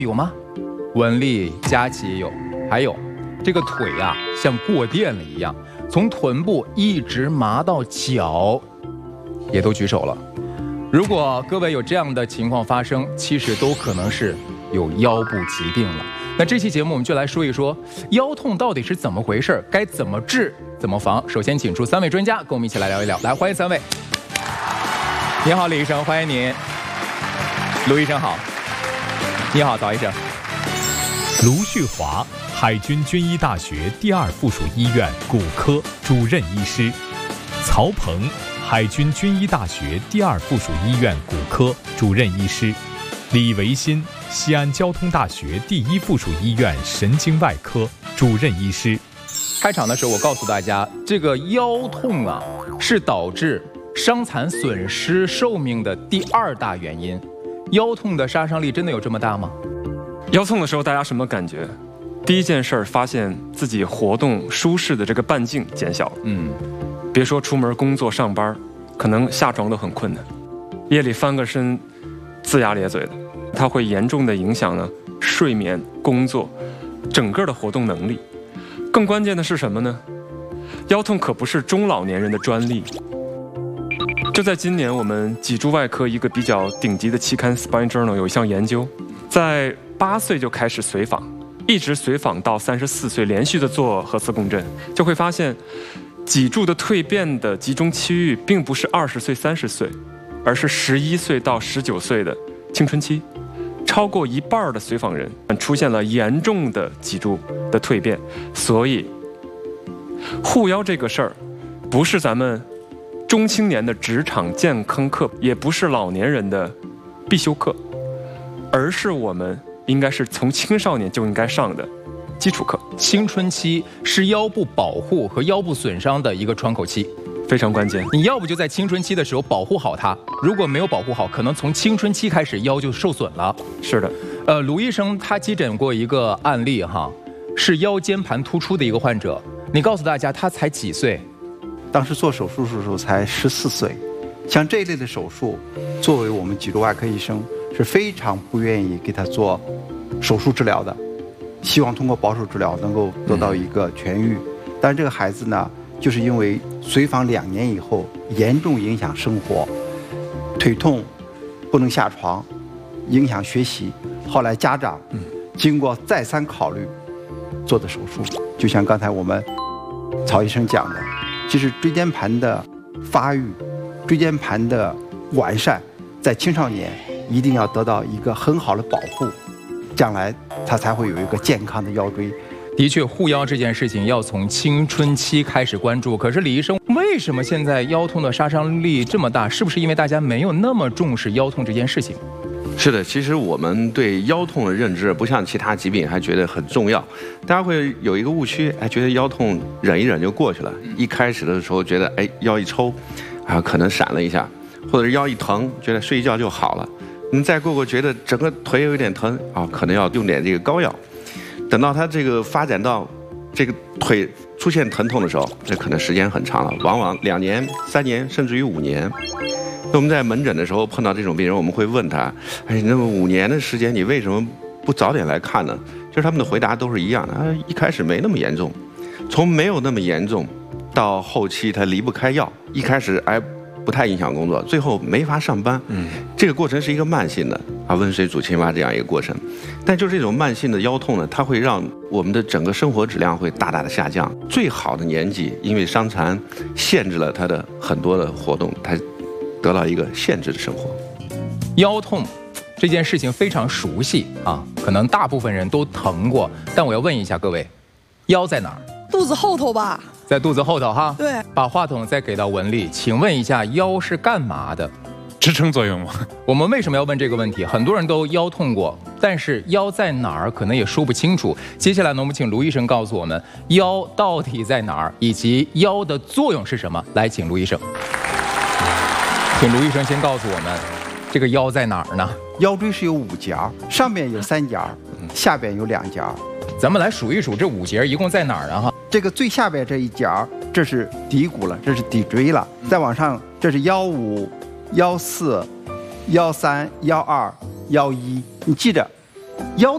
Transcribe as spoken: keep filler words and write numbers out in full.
有吗？文丽、佳琪也有，还有这个腿啊，像过电了一样，从臀部一直麻到脚，也都举手了。如果各位有这样的情况发生，其实都可能是有腰部疾病了。那这期节目我们就来说一说腰痛到底是怎么回事，该怎么治，怎么防。首先请出三位专家跟我们一起来聊一聊。来，欢迎三位。你好，李医生，欢迎您。卢医生好。你好，曹医生。 卢旭华，海军军医大学第二附属医院骨科主任医师；曹鹏，海军军医大学第二附属医院骨科主任医师；李维新，西安交通大学第一附属医院神经外科主任医师。 开场的时候，我告诉大家，这个腰痛啊，是导致伤残损失寿命的第二大原因。腰痛的杀伤力真的有这么大吗？ 腰痛的时候，大家什么感觉？第一件事儿，发现自己活动舒适的这个半径减小了。嗯，别说出门工作上班，可能下床都很困难。夜里翻个身，龇牙咧嘴的，它会严重的影响呢睡眠、工作，整个的活动能力。更关键的是什么呢？腰痛可不是中老年人的专利。就在今年，我们脊柱外科一个比较顶级的期刊《Spine Journal》有一项研究，在八岁就开始随访，一直随访到三十四岁，连续的做核磁共振，就会发现，脊柱的蜕变的集中区域并不是二十岁、三十岁，而是十一岁到十九岁的青春期。超过一半的随访人出现了严重的脊柱的蜕变，所以护腰这个事儿，不是咱们中青年的职场健康课，也不是老年人的必修课，而是我们应该是从青少年就应该上的基础课。 青春期是腰部保护和腰部损伤的一个窗口期， 非常关键。 你要不就在青春期的时候保护好它，如果没有保护好，可能从青春期开始腰就受损了。 是的， 呃，卢医生他急诊过一个案例哈，是腰间盘突出的一个患者，你告诉大家他才几岁？ 当时做手术的时候才十四岁，像这一类的手术，作为我们脊柱外科医生是非常不愿意给他做手术治疗的，希望通过保守治疗能够得到一个痊愈。嗯、但是这个孩子呢，就是因为随访两年以后，严重影响生活，腿痛，不能下床，影响学习。后来家长经过再三考虑，做的手术。就像刚才我们曹医生讲的。其实椎间盘的发育、椎间盘的完善，在青少年一定要得到一个很好的保护，将来他才会有一个健康的腰椎。 的确，护腰这件事情要从青春期开始关注。可是李医生，为什么现在腰痛的杀伤力这么大？是不是因为大家没有那么重视腰痛这件事情？ 是的，其实我们对腰痛的认知不像其他疾病还觉得很重要，大家会有一个误区，哎，觉得腰痛忍一忍就过去了。一开始的时候觉得，哎，腰一抽，啊，可能闪了一下，或者是腰一疼，觉得睡一觉就好了。你再过过觉得整个腿有点疼，啊，可能要用点这个膏药。等到它这个发展到这个腿出现疼痛的时候，这可能时间很长了，往往两年、三年，甚至于五年。那我们在门诊的时候碰到这种病人，我们会问他：“哎，那么五年的时间，你为什么不早点来看呢？”就是他们的回答都是一样的啊，一开始没那么严重，从没有那么严重到后期他离不开药，一开始哎不太影响工作，最后没法上班。嗯，这个过程是一个慢性的啊，温水煮青蛙这样一个过程。但就是这种慢性的腰痛呢，它会让我们的整个生活质量会大大的下降。最好的年纪，因为伤残限制了他的很多的活动，他得到一个限制的生活。 腰痛这件事情非常熟悉啊，可能大部分人都疼过。但我要问一下各位，腰在哪儿？ 肚子后头吧。 在肚子后头哈。 对。 把话筒再给到文丽，请问一下，腰是干嘛的？ 支撑作用吗？ 我们为什么要问这个问题？很多人都腰痛过，但是腰在哪儿可能也说不清楚。接下来呢，我们请卢医生告诉我们腰到底在哪儿，以及腰的作用是什么。来，请卢医生。请卢医生先告诉我们，这个腰在哪儿呢？ 腰椎是有五节，上面有三节，下边有两节。 咱们来数一数这五节一共在哪儿呢？哈， 这个最下边这一节，这是骶骨了，这是骶椎了。再往上，这是腰五、腰四、腰三、腰二、腰一。你记着，